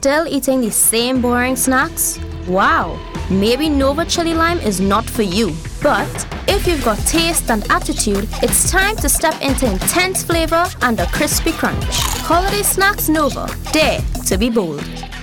still eating the same boring snacks? Wow, maybe Nova Chili Lime is not for you. But if you've got taste and attitude, it's time to step into intense flavor and a crispy crunch. Holiday Snacks Nova, dare to be bold.